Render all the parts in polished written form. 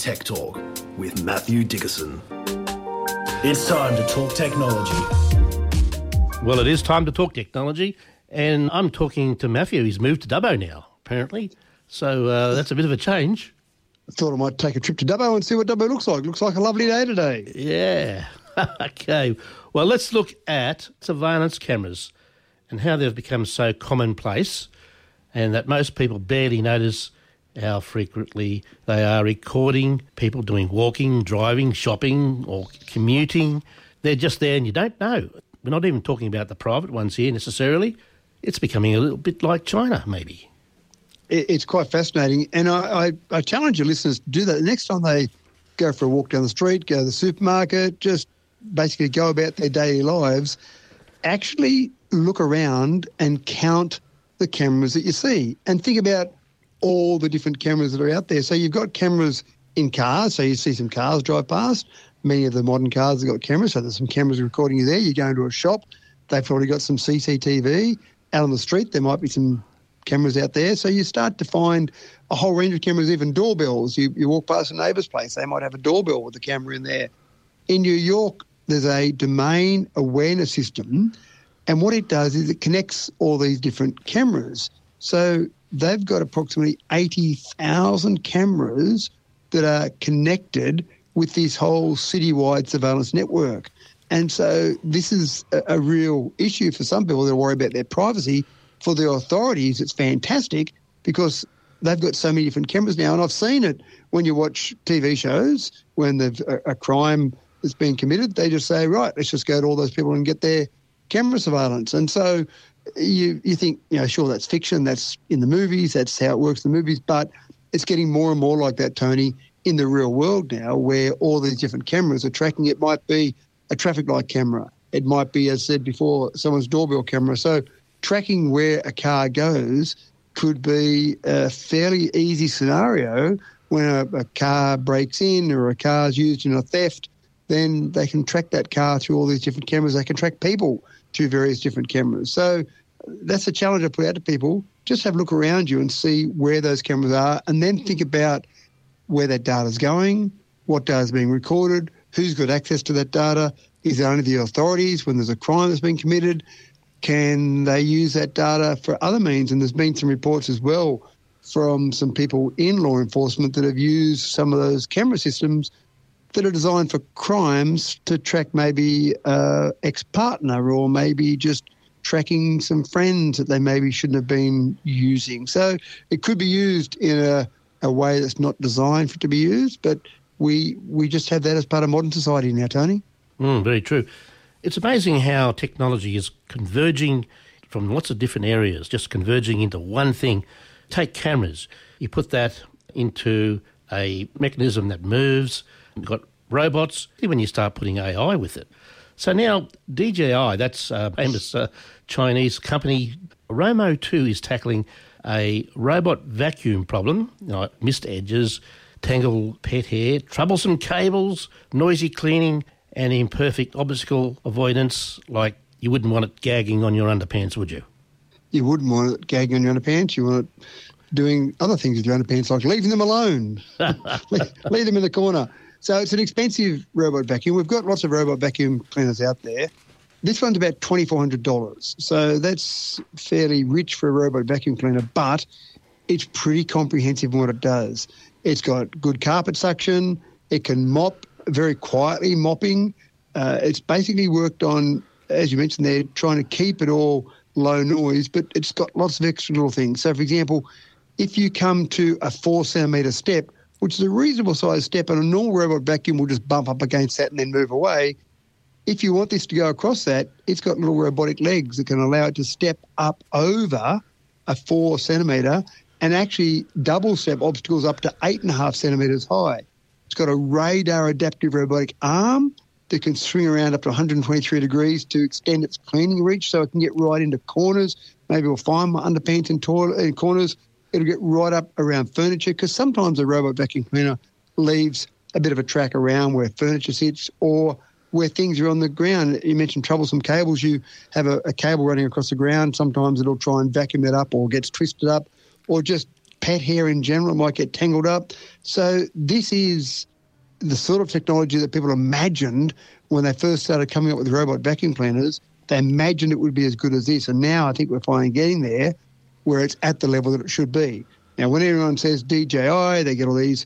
Tech Talk with Matthew Dickerson. It's time to talk technology. Well, it is time to talk technology, and I'm talking to Matthew. He's moved to Dubbo now, apparently. So that's a bit of a change. I thought I might take a trip to Dubbo and see what Dubbo looks like. Looks like a lovely day today. Yeah. Okay. Well, let's look at surveillance cameras and how they've become so commonplace and that most people barely notice how frequently they are recording people doing walking, driving, shopping or commuting. They're just there and you don't know. We're not even talking about the private ones here necessarily. It's becoming a little bit like China, maybe. It's quite fascinating, and I challenge your listeners to do that. The next time they go for a walk down the street, go to the supermarket, just basically go about their daily lives, actually look around and count the cameras that you see and think about all the different cameras that are out there. So you've got cameras in cars, so you see some cars drive past. Many of the modern cars have got cameras, so there's some cameras recording you there. You go into a shop, they've probably got some CCTV. Out on the street, there might be some cameras out there. So you start to find a whole range of cameras, even doorbells. You walk past a neighbour's place, they might have a doorbell with a camera in there. In New York, there's a domain awareness system, and what it does is it connects all these different cameras. So they've got approximately 80,000 cameras that are connected with this whole citywide surveillance network. And so this is a real issue for some people that worry about their privacy. For the authorities, it's fantastic because they've got so many different cameras now. And I've seen it when you watch TV shows, when there's a crime that's been committed, they just say, right, let's just go to all those people and get their camera surveillance. And so you think, sure, that's fiction, that's in the movies, that's how it works in the movies, but it's getting more and more like that, Tony, in the real world now, where all these different cameras are tracking. It might be a traffic light camera. It might be, as said before, someone's doorbell camera. So tracking where a car goes could be a fairly easy scenario when a car breaks in or a car's used in a theft. Then they can track that car through all these different cameras. They can track people through various different cameras. So that's a challenge I put out to people. Just have a look around you and see where those cameras are, and then think about where that data's going, what data's being recorded, who's got access to that data. Is it only the authorities when there's a crime that's been committed? Can they use that data for other means? And there's been some reports as well from some people in law enforcement that have used some of those camera systems that are designed for crimes to track maybe ex-partner or maybe just tracking some friends that they maybe shouldn't have been using. So it could be used in a way that's not designed for it to be used, but we just have that as part of modern society now, Tony. Very true. It's amazing how technology is converging from lots of different areas, just converging into one thing. Take cameras. You put that into a mechanism that moves. You've got robots, when you start putting AI with it. So now DJI, that's a famous Chinese company, Romo 2 is tackling a robot vacuum problem, missed edges, tangled pet hair, troublesome cables, noisy cleaning, and imperfect obstacle avoidance, like you wouldn't want it gagging on your underpants, would you? You wouldn't want it gagging on your underpants. You want it doing other things with your underpants, like leaving them alone. leave them in the corner. So it's an expensive robot vacuum. We've got lots of robot vacuum cleaners out there. This one's about $2,400. So that's fairly rich for a robot vacuum cleaner, but it's pretty comprehensive in what it does. It's got good carpet suction. It can mop very quietly, mopping. It's basically worked on, as you mentioned there, trying to keep it all low noise, but it's got lots of extra little things. So, for example, if you come to a 4-centimetre step, which is a reasonable size step, and a normal robot vacuum will just bump up against that and then move away, if you want this to go across that, it's got little robotic legs that can allow it to step up over a 4-centimetre and actually double step obstacles up to 8.5 centimetres high. It's got a radar adaptive robotic arm that can swing around up to 123 degrees to extend its cleaning reach so it can get right into corners. Maybe it'll find my underpants in corners. It'll get right up around furniture, because sometimes a robot vacuum cleaner leaves a bit of a track around where furniture sits or where things are on the ground. You mentioned troublesome cables. You have a cable running across the ground. Sometimes it'll try and vacuum that up or gets twisted up or just pet hair in general might get tangled up. So this is the sort of technology that people imagined when they first started coming up with robot vacuum cleaners. They imagined it would be as good as this. And now I think we're finally getting there where it's at the level that it should be. Now, when everyone says DJI, they get all these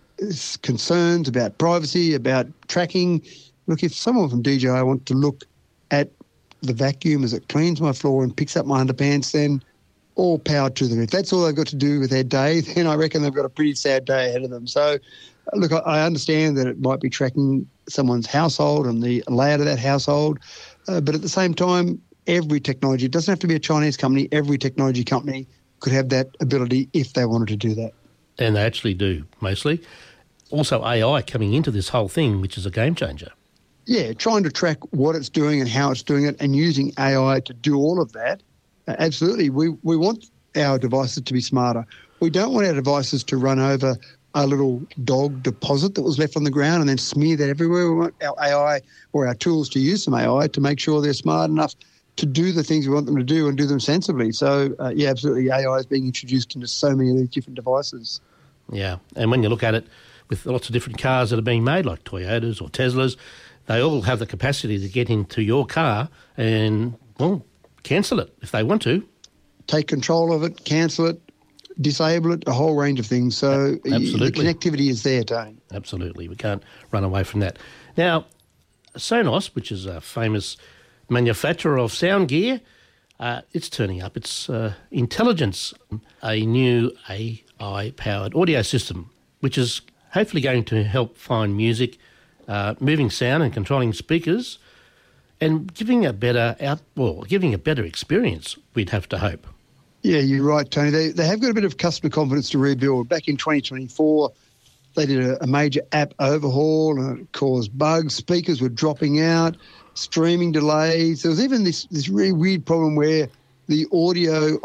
concerns about privacy, about tracking. Look, if someone from DJI wants to look at the vacuum as it cleans my floor and picks up my underpants, then all power to them. If that's all they've got to do with their day, then I reckon they've got a pretty sad day ahead of them. So, look, I understand that it might be tracking someone's household and the layout of that household, but at the same time, every technology, it doesn't have to be a Chinese company, every technology company could have that ability if they wanted to do that. And they actually do, mostly. Also AI coming into this whole thing, which is a game changer. Yeah, trying to track what it's doing and how it's doing it and using AI to do all of that. Absolutely. We want our devices to be smarter. We don't want our devices to run over a little dog deposit that was left on the ground and then smear that everywhere. We want our AI or our tools to use some AI to make sure they're smart enough to do the things we want them to do and do them sensibly. So, yeah, absolutely, AI is being introduced into so many of these different devices. Yeah, and when you look at it with lots of different cars that are being made, like Toyotas or Teslas, they all have the capacity to get into your car and, well, cancel it if they want to. Take control of it, cancel it, disable it, a whole range of things. So absolutely. The connectivity is there, Tony. Absolutely. We can't run away from that. Now, Sonos, which is a famous manufacturer of sound gear, it's turning up its Intelligence, a new AI-powered audio system, which is hopefully going to help find music, moving sound and controlling speakers, and giving a better experience, we'd have to hope. Yeah, you're right, Tony. They have got a bit of customer confidence to rebuild. Back in 2024, they did a major app overhaul and it caused bugs. Speakers were dropping out, streaming delays. There was even this really weird problem where the audio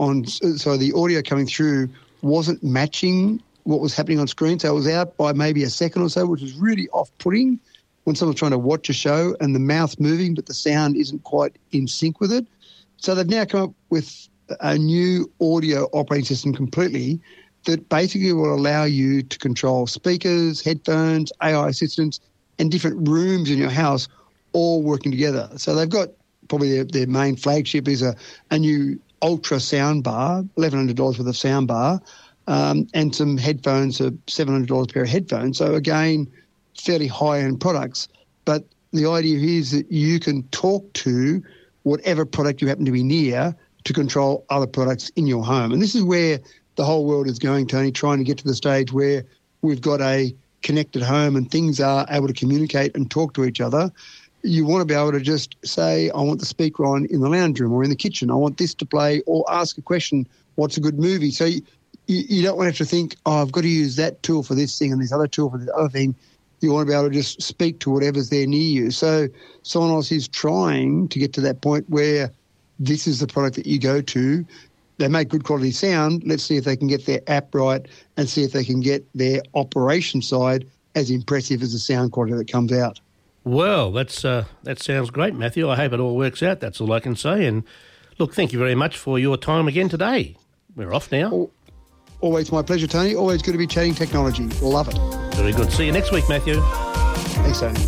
coming through wasn't matching what was happening on screen. So it was out by maybe a second or so, which was really off-putting when someone's trying to watch a show and the mouth moving, but the sound isn't quite in sync with it. So they've now come up with a new audio operating system completely that basically will allow you to control speakers, headphones, AI assistants, and different rooms in your house all working together. So they've got probably their main flagship is a new ultra sound bar, $1,100 worth of sound bar, and some headphones, $700 pair of headphones. So again, fairly high-end products. But the idea is that you can talk to whatever product you happen to be near to control other products in your home. And this is where the whole world is going, Tony, trying to get to the stage where we've got a connected home and things are able to communicate and talk to each other. You want to be able to just say, I want the speaker on in the lounge room or in the kitchen. I want this to play, or ask a question, what's a good movie? So you don't want to have to think, I've got to use that tool for this thing and this other tool for this other thing. You want to be able to just speak to whatever's there near you. So Sonos is trying to get to that point where this is the product that you go to. They make good quality sound. Let's see if they can get their app right and see if they can get their operation side as impressive as the sound quality that comes out. Well, that sounds great, Matthew. I hope it all works out. That's all I can say. And look, thank you very much for your time again today. We're off now. Always my pleasure, Tony. Always good to be chatting technology. Love it. Very good. See you next week, Matthew. Thanks, Tony.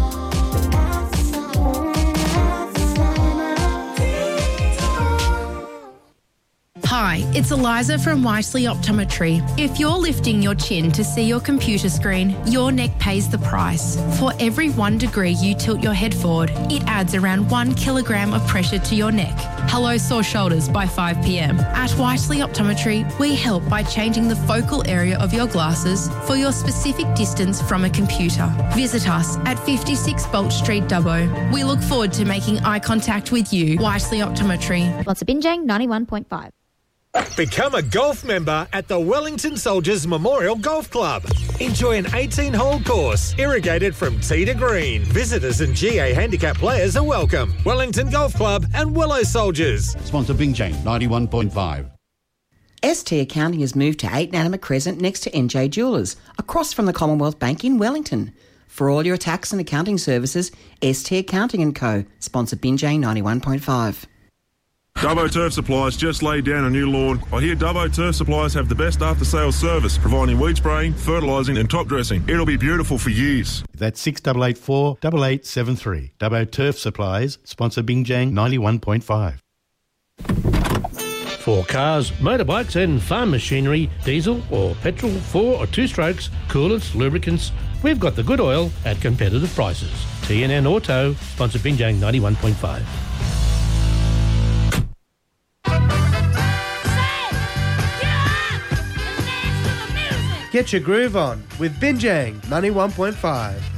Hi, it's Eliza from Wisely Optometry. If you're lifting your chin to see your computer screen, your neck pays the price. For every 1 degree you tilt your head forward, it adds around 1 kilogram of pressure to your neck. Hello, sore shoulders by 5 p.m. At Wisely Optometry, we help by changing the focal area of your glasses for your specific distance from a computer. Visit us at 56 Bolt Street, Dubbo. We look forward to making eye contact with you. Wisely Optometry. Lots of Binjang 91.5. Become a golf member at the Wellington Soldiers Memorial Golf Club. Enjoy an 18-hole course, irrigated from tee to green. Visitors and GA handicap players are welcome. Wellington Golf Club and Willow Soldiers. Sponsor Binjang 91.5. ST Accounting has moved to 8 Nanama Crescent next to NJ Jewellers, across from the Commonwealth Bank in Wellington. For all your tax and accounting services, ST Accounting & Co. Sponsor Binjang 91.5. Dubbo Turf Supplies just laid down a new lawn. I hear Dubbo Turf Supplies have the best after-sales service, providing weed spraying, fertilising and top dressing. It'll be beautiful for years. That's 6884 8873. Dubbo Turf Supplies, sponsor Bingjang 91.5. For cars, motorbikes and farm machinery, diesel or petrol, 4 or 2 strokes, coolants, lubricants, we've got the good oil at competitive prices. TNN Auto, sponsor Bingjang 91.5. Get your groove on with Bingjang 91.5.